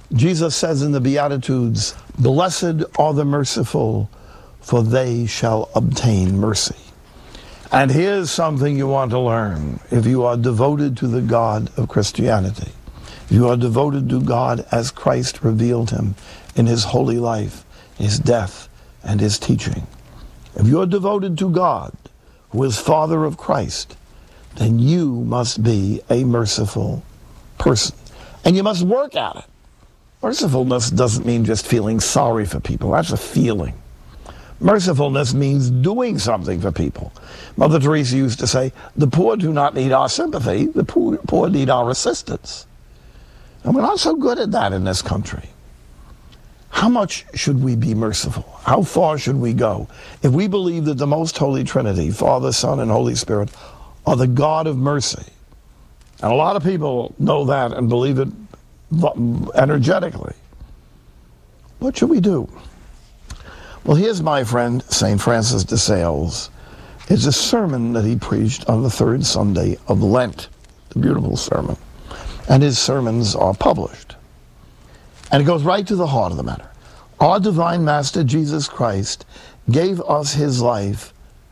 Jesus says in the Beatitudes, "Blessed are the merciful, for they shall obtain mercy." And here's something you want to learn if you are devoted to the God of Christianity. If you are devoted to God as Christ revealed him in his holy life, his death, and his teaching. If you're devoted to God, who is Father of Christ, then you must be a merciful person. And you must work at it. Mercifulness doesn't mean just feeling sorry for people. That's a feeling. Mercifulness means doing something for people. Mother Teresa used to say, the poor do not need our sympathy, the poor need our assistance. And we're not so good at that in this country. How much should we be merciful? How far should we go? If we believe that the most holy Trinity, Father, Son, and Holy Spirit, are the God of mercy, and a lot of people know that and believe it energetically, what should we do? Well, here's my friend, St. Francis de Sales. It's a sermon that he preached on the third Sunday of Lent. It's a beautiful sermon. And his sermons are published. And it goes right to the heart of the matter. Our divine Master, Jesus Christ, gave his life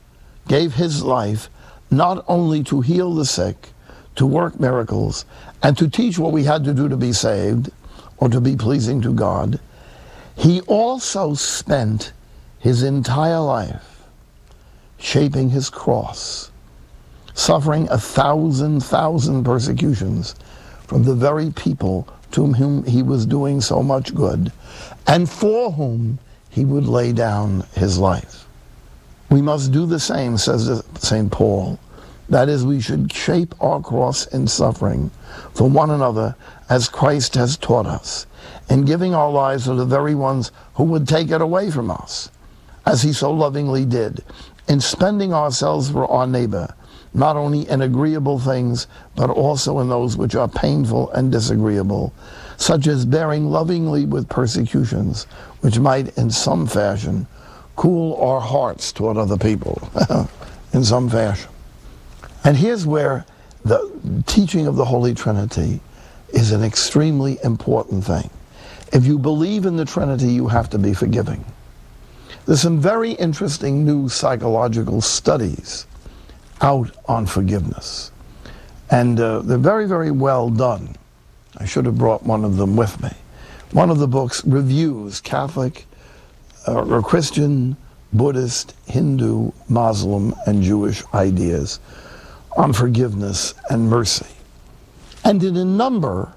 not only to heal the sick, to work miracles, and to teach what we had to do to be saved, or to be pleasing to God. He also spent his entire life shaping his cross, suffering 1,000 persecutions from the very people to whom he was doing so much good, and for whom he would lay down his life. We must do the same, says St. Paul. That is, we should shape our cross in suffering for one another as Christ has taught us, in giving our lives to the very ones who would take it away from us, as he so lovingly did, in spending ourselves for our neighbor, not only in agreeable things, but also in those which are painful and disagreeable, such as bearing lovingly with persecutions, which might in some fashion cool our hearts toward other people, in some fashion. And here's where the teaching of the Holy Trinity is an extremely important thing. If you believe in the Trinity, you have to be forgiving. There's some very interesting new psychological studies out on forgiveness. And they're very, very well done. I should have brought one of them with me. One of the books reviews Catholic or Christian, Buddhist, Hindu, Muslim, and Jewish ideas on forgiveness and mercy. And in a number,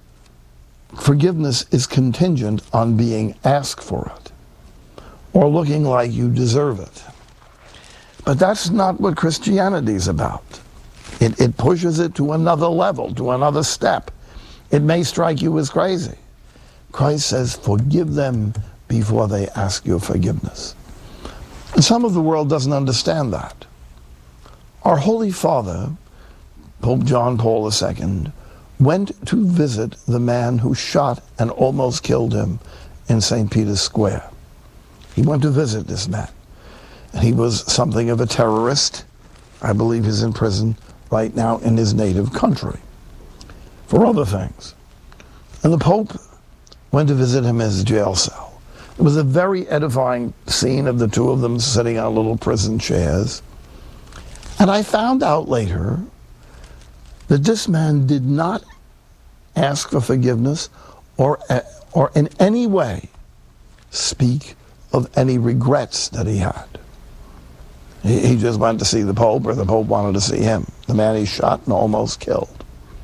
forgiveness is contingent on being asked for it, or looking like you deserve it. But that's not what Christianity is about. It pushes it to another level, to another step. It may strike you as crazy. Christ says, forgive them before they ask your forgiveness. And some of the world doesn't understand that. Our Holy Father, Pope John Paul II, went to visit the man who shot and almost killed him in St. Peter's Square. He went to visit this man. And he was something of a terrorist. I believe he's in prison right now in his native country for other things. And the Pope went to visit him in his jail cell. It was a very edifying scene of the two of them sitting on little prison chairs. And I found out later that this man did not ask for forgiveness or in any way speak of any regrets that he had. He just went to see the Pope, or the Pope wanted to see him, the man he shot and almost killed.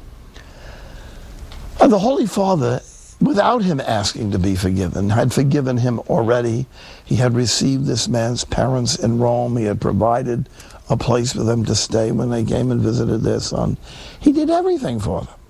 And the Holy Father, without him asking to be forgiven, had forgiven him already. He had received this man's parents in Rome. He had provided a place for them to stay when they came and visited their son. He did everything for them.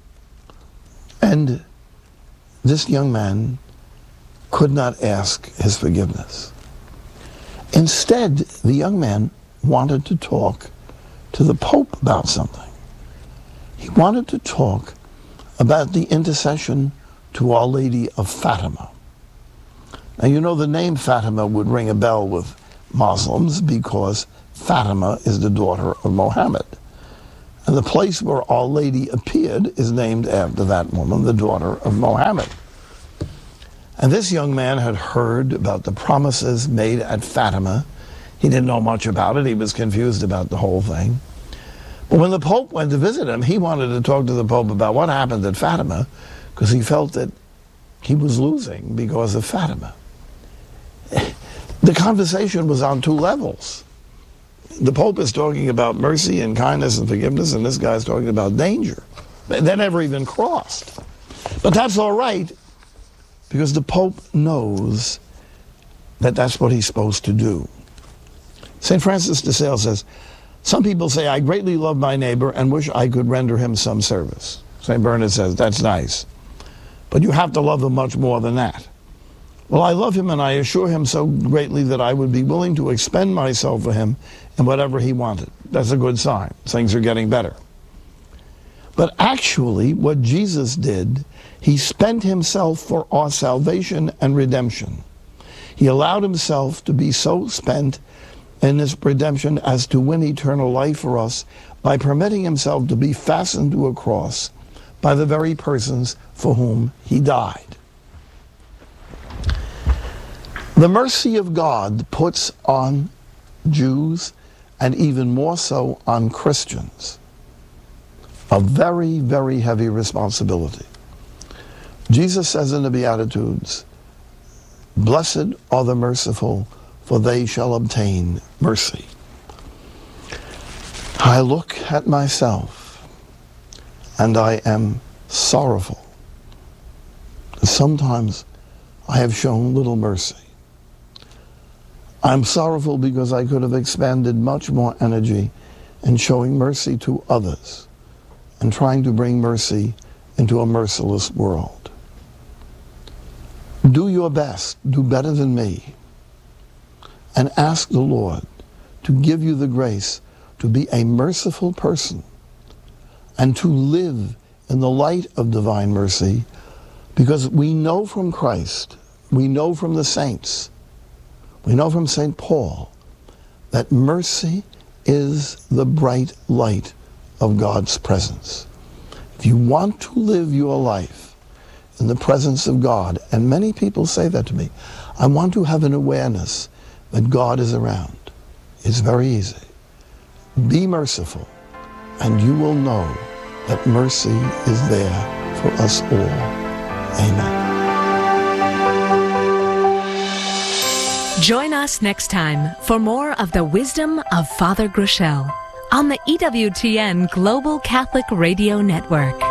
And this young man could not ask his forgiveness. Instead, the young man wanted to talk to the Pope about something. He wanted to talk about the intercession to Our Lady of Fatima. Now, you know, the name Fatima would ring a bell with Muslims because Fatima is the daughter of Mohammed. And the place where Our Lady appeared is named after that woman, the daughter of Mohammed. And this young man had heard about the promises made at Fatima. He didn't know much about it. He was confused about the whole thing. But when the Pope went to visit him, he wanted to talk to the Pope about what happened at Fatima, because he felt that he was losing because of Fatima. The conversation was on two levels. The Pope is talking about mercy and kindness and forgiveness, and this guy's talking about danger. They never even crossed. But that's all right, because the Pope knows that that's what he's supposed to do. St. Francis de Sales says, some people say, I greatly love my neighbor and wish I could render him some service. St. Bernard says, that's nice. But you have to love him much more than that. Well, I love him and I assure him so greatly that I would be willing to expend myself for him in whatever he wanted. That's a good sign. Things are getting better. But actually, what Jesus did, he spent himself for our salvation and redemption. He allowed himself to be so spent in this redemption as to win eternal life for us by permitting himself to be fastened to a cross by the very persons for whom he died. The mercy of God puts on Jews, and even more so on Christians, a very, very heavy responsibility. Jesus says in the Beatitudes, blessed are the merciful, for they shall obtain mercy. I look at myself and I am sorrowful. Sometimes I have shown little mercy. I'm sorrowful because I could have expended much more energy in showing mercy to others and trying to bring mercy into a merciless world. Do your best, do better than me, and ask the Lord to give you the grace to be a merciful person and to live in the light of divine mercy, because we know from Christ, we know from the saints, we know from St. Paul that mercy is the bright light of God's presence. If you want to live your life in the presence of God, and many people say that to me, I want to have an awareness that God is around. It's very easy. Be merciful, and you will know that mercy is there for us all. Amen. Join us next time for more of the wisdom of Father Groeschel on the EWTN Global Catholic Radio Network.